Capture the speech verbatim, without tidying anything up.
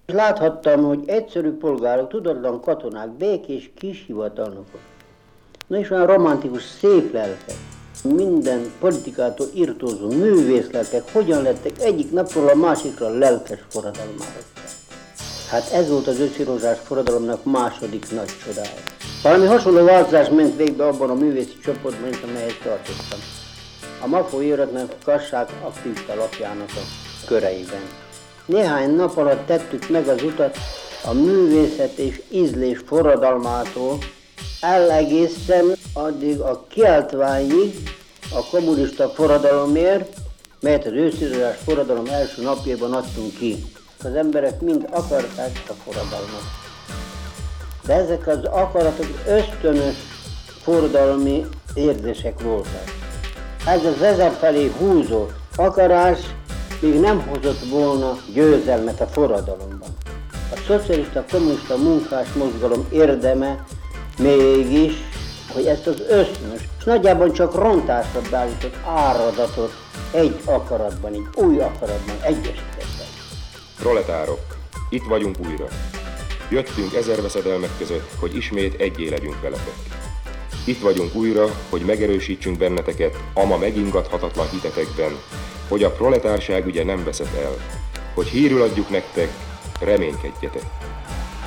Láthattam, hogy egyszerű polgárok, tudatlan katonák, békés kis hivatalnokok. Na és olyan romantikus, szép lelkek, minden politikától irtózó művészlelkek hogyan lettek egyik napról a másikra lelkes forradalmára. Hát ez volt az őszirozsás forradalomnak második nagy csodája. Valami hasonló változás ment végbe abban a művészi csoportban, amelyhez tartottam. A Mafó Iratnak Kassák aktivista lapjának a köreiben. Néhány nap alatt tettük meg az utat a művészet és ízlés forradalmától elegészen addig a kiáltványig a kommunista forradalomért, melyet az őszirozsás forradalom első napjában adtunk ki. Az emberek mind akarták a forradalmat. De ezek az akaratok ösztönös forradalmi érzések voltak. Ez az ezer felé húzó akarás még nem hozott volna győzelmet a forradalomban. A szocialista kommunista munkás mozgalom érdeme mégis, hogy ezt az ösztönös, és nagyjából csak rontásra beállított áradatot egy akaratban, egy új akaratban egyesítettek. Proletárok, itt vagyunk újra. Jöttünk ezer veszedelmek között, hogy ismét egyé legyünk veletek. Itt vagyunk újra, hogy megerősítsünk benneteket a ma megingathatatlan hitetekben, hogy a proletárság ügye nem veszett el, hogy hírül adjuk nektek, reménykedjetek.